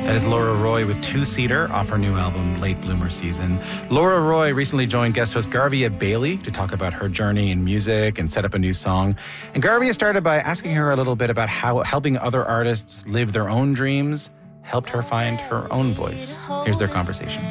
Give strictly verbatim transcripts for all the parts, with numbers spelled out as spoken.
That is Laura Roy with Two-Seater off her new album, Late Bloomer Season. Laura Roy recently joined guest host Garvia Bailey to talk about her journey in music and set up a new song. And Garvia started by asking her a little bit about how helping other artists live their own dreams helped her find her own voice. Here's their conversation.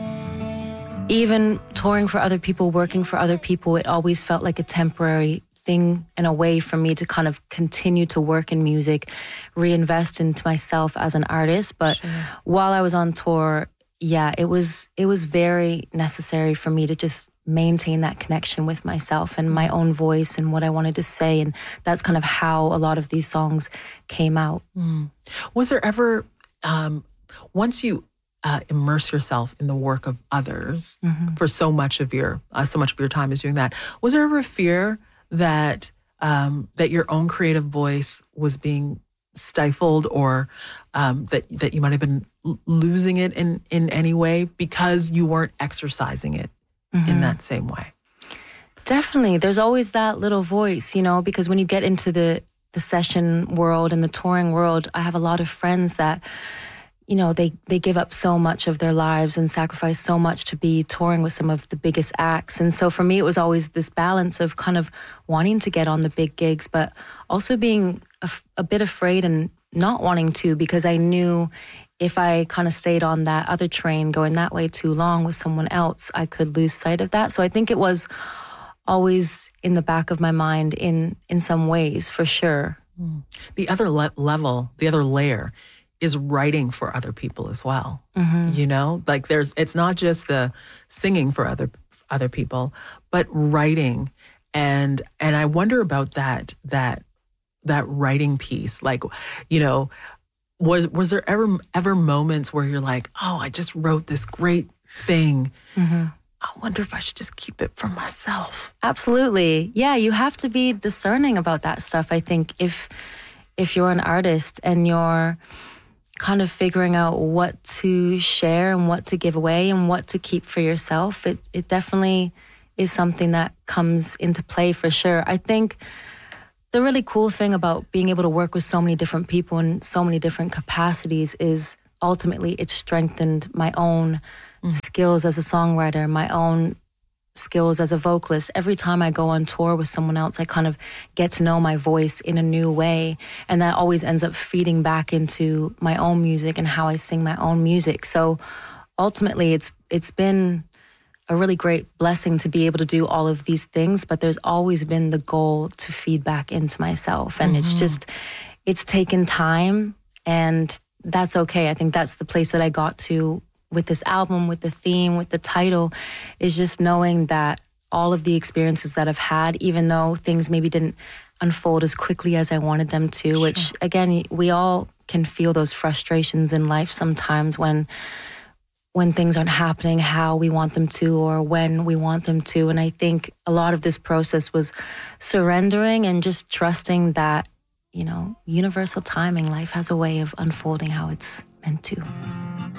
Even touring for other people, working for other people, it always felt like a temporary thing and a way for me to kind of continue to work in music, reinvest into myself as an artist. But sure. While I was on tour, yeah, it was it was very necessary for me to just maintain that connection with myself and my own voice and what I wanted to say. And that's kind of how a lot of these songs came out. Mm. Was there ever, um, once you uh, immerse yourself in the work of others mm-hmm. for so much of your uh, so much of your time is doing that, was there ever a fear that um, that your own creative voice was being stifled, or um, that that you might have been l- losing it in, in any way because you weren't exercising it mm-hmm. in that same way? Definitely. There's always that little voice, you know, because when you get into the, the session world and the touring world, I have a lot of friends that, you know, they, they give up so much of their lives and sacrifice so much to be touring with some of the biggest acts. And so for me, it was always this balance of kind of wanting to get on the big gigs, but also being a, a bit afraid and not wanting to, because I knew if I kind of stayed on that other train going that way too long with someone else, I could lose sight of that. So I think it was always in the back of my mind in, in some ways, for sure. Mm. The other le- level, the other layer is writing for other people as well. Mm-hmm. You know, like there's, it's not just the singing for other other people, but writing. And and I wonder about that that that writing piece. Like, you know, was was there ever ever moments where you're like, oh, I just wrote this great thing. Mm-hmm. I wonder if I should just keep it for myself. Absolutely. Yeah, you have to be discerning about that stuff. I think if if you're an artist and you're kind of figuring out what to share and what to give away and what to keep for yourself, it, it definitely is something that comes into play for sure. I think the really cool thing about being able to work with so many different people in so many different capacities is ultimately it strengthened my own mm. skills as a songwriter, my own skills as a vocalist. Every time I go on tour with someone else, I kind of get to know my voice in a new way. And that always ends up feeding back into my own music and how I sing my own music. So ultimately, it's it's been a really great blessing to be able to do all of these things, but there's always been the goal to feed back into myself. And mm-hmm. it's just, it's taken time, and that's okay. I think that's the place that I got to with this album, with the theme, with the title, is just knowing that all of the experiences that I've had, even though things maybe didn't unfold as quickly as I wanted them to, sure. which again, we all can feel those frustrations in life sometimes when when things aren't happening how we want them to or when we want them to. And I think a lot of this process was surrendering and just trusting that, you know, universal timing, life has a way of unfolding how it's meant to.